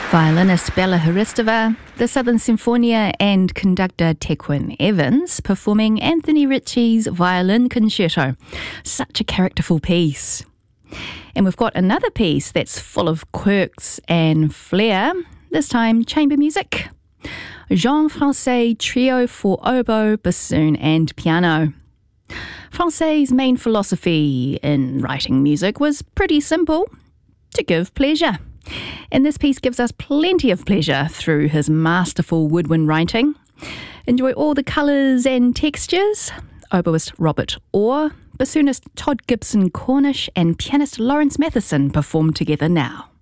Violinist Bella Hristova, the Southern Sinfonia and conductor Tequin Evans performing Anthony Ritchie's Violin Concerto. Such a characterful piece. And we've got another piece that's full of quirks and flair, this time chamber music. Jean Francais Trio for oboe, bassoon and piano. Francais' main philosophy in writing music was pretty simple: to give pleasure. And this piece gives us plenty of pleasure through his masterful woodwind writing. Enjoy all the colours and textures. Oboist Robert Orr, bassoonist Todd Gibson Cornish and pianist Lawrence Matheson perform together now.